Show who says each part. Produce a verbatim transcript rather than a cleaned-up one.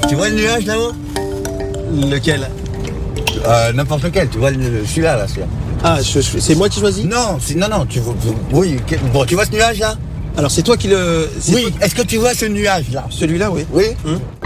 Speaker 1: Tu vois le nuage là-haut?
Speaker 2: Lequel?
Speaker 1: euh, N'importe lequel, tu vois le- celui-là, là, celui-là.
Speaker 2: Ah, je- je- c'est moi qui choisis?
Speaker 1: Non, c'est- non, non, tu vois, oui, que- bon, tu vois ce nuage là?
Speaker 2: Alors c'est toi qui le... c'est
Speaker 1: Oui,
Speaker 2: toi-
Speaker 1: est-ce que tu vois ce nuage là?
Speaker 2: Celui-là, oui.
Speaker 1: Oui.
Speaker 2: Hum.